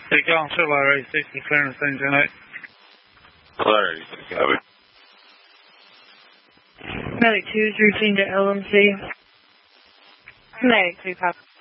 Take on Chevrolet 60 clearance engine 8. Clary, copy. Medic 2 is routine to LMC. Medic 2, copy.